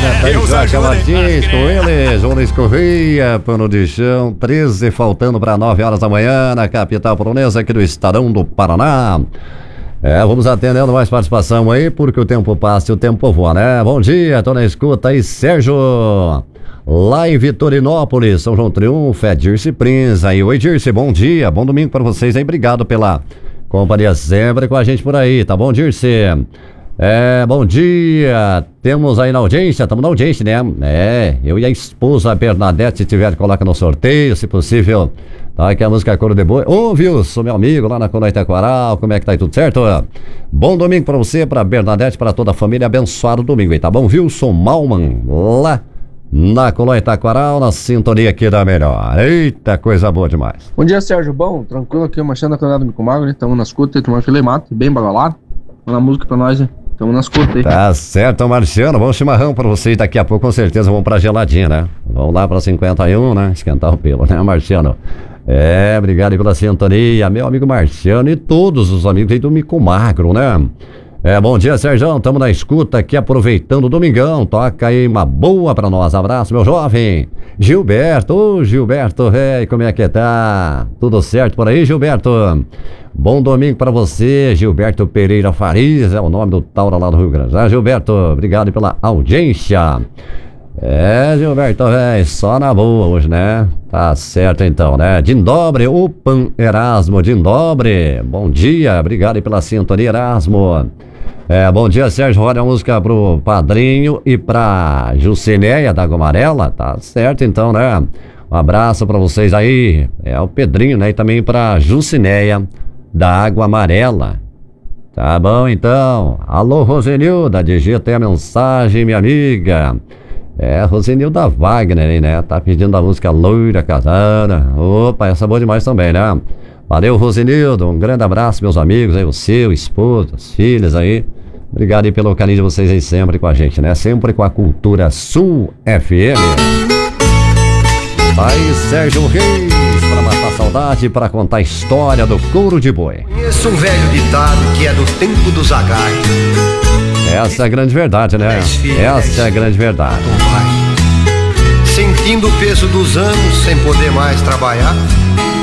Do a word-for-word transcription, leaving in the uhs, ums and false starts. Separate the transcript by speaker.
Speaker 1: tá aí, Joca Martins, com eles, Jones Correia, pano de chão, treze, faltando para nove horas da manhã, na capital polonesa aqui do Estadão do Paraná. É, vamos atendendo mais participação aí, porque o tempo passa e o tempo voa, né? Bom dia, tô na escuta aí, Sérgio, lá em Vitorinópolis, São João Triunfo, é Dirce Prinz aí. Oi, Dirce, bom dia, bom domingo para vocês aí, obrigado pela companhia sempre com a gente por aí, tá bom, Dirce? É, bom dia, temos aí na audiência, estamos na audiência, né? É, eu e a esposa Bernadette, se tiver, coloca no sorteio, se possível. Tá aqui a música Coro de Boi. Ô, Wilson, meu amigo, lá na Conoitaquaral, como é que tá aí, tudo certo? Bom domingo pra você, pra Bernadette, pra toda a família, abençoado domingo aí, tá bom? Wilson Malman, lá na Conoitaquaral, na sintonia aqui da melhor. Eita, coisa boa demais.
Speaker 2: Bom dia, Sérgio, bom, tranquilo aqui, Marchando da Canada Mico Magro, né? Estamos na escuta, tomando aquele mate, bem bagalado. Manda a música pra nós, né? Estamos nas escuta aí.
Speaker 1: Tá certo, Marciano. Bom chimarrão pra vocês. Daqui a pouco, com certeza, vamos pra geladinha, né? Vamos lá pra cinquenta e um, né? Esquentar o pelo, né, Marciano? É, obrigado aí pela sintonia, meu amigo Marciano e todos os amigos aí do Mico Magro, né? É, bom dia, Sérgio. Estamos na escuta aqui, aproveitando o domingão. Toca aí uma boa pra nós. Abraço, meu jovem. Gilberto, ô Gilberto, velho, como é que tá? Tudo certo por aí, Gilberto? Bom domingo pra você, Gilberto Pereira Farias, é o nome do Taura lá do Rio Grande. Ah, Gilberto, obrigado pela audiência. É, Gilberto, velho, só na boa hoje, né? Tá certo então, né? Dindobre, o Pan Erasmo, Dindobre. Bom dia, obrigado aí pela sintonia, Erasmo. É, bom dia, Sérgio. Roda a música pro Padrinho e pra Jucineia da Água Amarela. Tá certo então, né? Um abraço pra vocês aí. É o Pedrinho, né? E também pra Jucineia da Água Amarela. Tá bom então. Alô, Rosenilda, digita a mensagem, minha amiga. É, Rosenilda Wagner aí, né? Tá pedindo a música Loira Casada. Opa, essa é boa demais também, né? Valeu, Rosenildo, um grande abraço, meus amigos aí, o seu, esposa, as filhas aí. Obrigado aí pelo carinho de vocês aí sempre com a gente, né? Sempre com a Cultura Sul F M. Tá aí, Sérgio Reis, pra matar saudade, pra contar a história do couro de boi.
Speaker 3: Conheço um velho ditado que é do tempo do Zagai.
Speaker 1: Essa é a grande verdade, né? Essa é a grande verdade.
Speaker 3: Sentindo o peso dos anos, sem poder mais trabalhar,